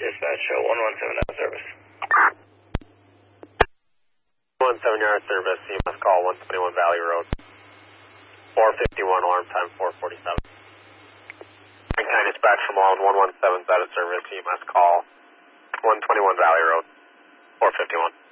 Dispatch, show 117 out of service. 17 yard service, you must call 121 Valley Road. 451, alarm time 447. Kind dispatch from all 117's out of service, you must call 121 Valley Road. 451.